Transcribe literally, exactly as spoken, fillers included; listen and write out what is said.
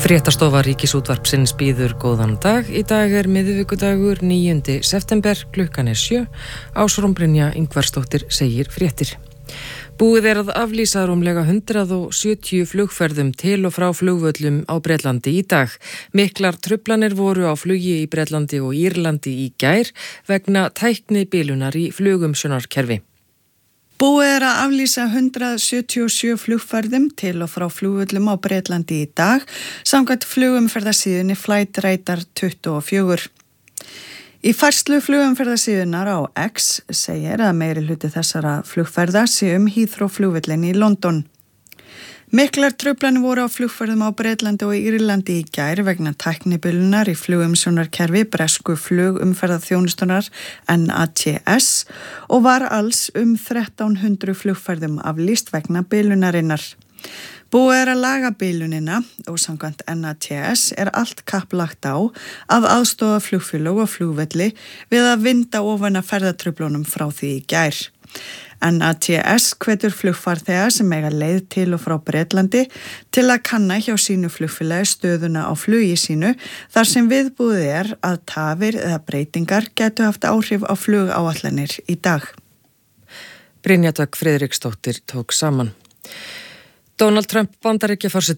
Fréttastofa Ríkisútvarpsins býður góðan dag. Í dag er miðvikudagur níundi september, klukkan er sjö. Ásrún Brynja Ingvarsdóttir segir fréttir. Búið er að aflýsa rúmlega hundrað og sjötíu flugferðum til og frá flugvöllum á Bretlandi í dag. Miklar truflanir voru á flugi í Bretlandi og Írlandi í gær vegna tæknibilunar í flugumsjónarkerfi. Búið er að aflýsa hundrað sjötíu og sjö flugferðum til og frá flugvöllum á Bretlandi í dag, samkvæmt flugumferðarsíðunni Flightradar tuttugu og fjögur. Í færslu flugumferðarsíðunar á X segir að meiri hluti þessara flugferða sé um Heathrow flugvöllin í London. Miklar truflanir voru á flugferðum á Bretlandi og Írlandi í gær vegna tæknibilunar í flugumsjónarkerfi bresku flugumferðarþjónustunnar N A T S og var alls um þrettán hundruð flugferðum aflýst vegna bilunarinnar. Búið er að laga bilunina og samkvæmt N A T S er allt kapp lagt á að aðstoða flugfélög og flugvelli við að vinda ofan af ferðatruflunum frá því í gær. N A T S hvetur flugfarþega sem eiga leið til og frá Bretlandi til að kanna hjá sínu flugfélagi stöðuna á flugi sínu þar sem viðbúið er að tafir eða breytingar gætu haft áhrif á flugáætlanir í dag. Brynja Dögg Friðriksdóttir tók saman. Donald Trump Bandaríkjaforseti